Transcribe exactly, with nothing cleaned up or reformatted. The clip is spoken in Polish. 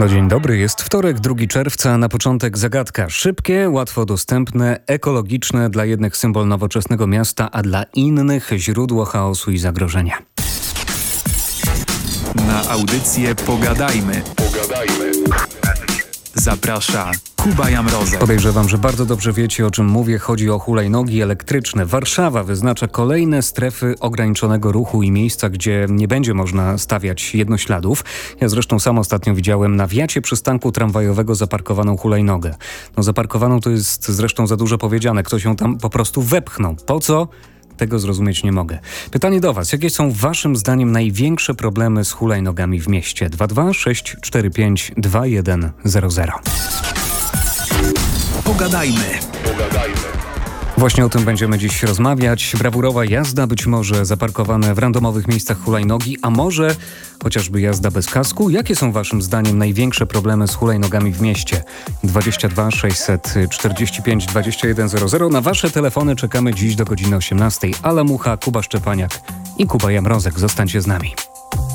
No dzień dobry, jest wtorek, drugiego czerwca, na początek zagadka. Szybkie, łatwo dostępne, ekologiczne, dla jednych symbol nowoczesnego miasta, a dla innych źródło chaosu i zagrożenia. Na audycję Pogadajmy. Pogadajmy. Zaprasza Kuba Jamrozek. Podejrzewam, że bardzo dobrze wiecie, o czym mówię. Chodzi o hulajnogi elektryczne. Warszawa wyznacza kolejne strefy ograniczonego ruchu i miejsca, gdzie nie będzie można stawiać jednośladów. Ja zresztą sam ostatnio widziałem na wiacie przystanku tramwajowego zaparkowaną hulajnogę. No zaparkowaną to jest zresztą za dużo powiedziane. Ktoś ją tam po prostu wepchnął. Po co? Tego zrozumieć nie mogę. Pytanie do Was. Jakie są Waszym zdaniem największe problemy z hulajnogami w mieście? dwa dwa sześć cztery pięć dwa jeden zero zero. Pogadajmy. Pogadajmy. Właśnie o tym będziemy dziś rozmawiać. Brawurowa jazda, być może zaparkowane w randomowych miejscach hulajnogi, a może chociażby jazda bez kasku. Jakie są Waszym zdaniem największe problemy z hulajnogami w mieście? dwadzieścia dwa sześćset czterdzieści pięć dwadzieścia jeden zero zero. Na Wasze telefony czekamy dziś do godziny osiemnastej. Ala Mucha, Kuba Szczepaniak i Kuba Jamrozek. Zostańcie z nami.